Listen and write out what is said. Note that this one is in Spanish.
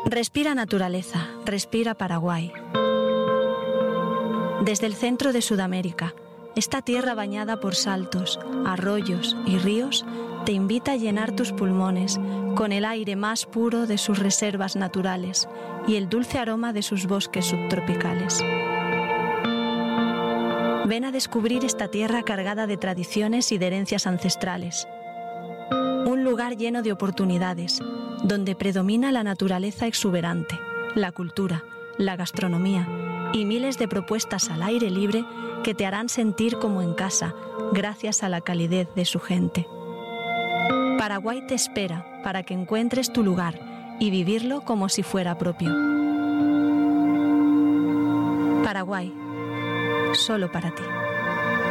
Respira naturaleza, respira Paraguay. Desde el centro de Sudamérica, esta tierra bañada por saltos, arroyos y ríos te invita a llenar tus pulmones con el aire más puro de sus reservas naturales y el dulce aroma de sus bosques subtropicales. Ven a descubrir esta tierra cargada de tradiciones y de herencias ancestrales. Un lugar lleno de oportunidades, donde predomina la naturaleza exuberante, la cultura, la gastronomía y miles de propuestas al aire libre que te harán sentir como en casa, gracias a la calidez de su gente. Paraguay te espera para que encuentres tu lugar y vivirlo como si fuera propio. Paraguay, solo para ti.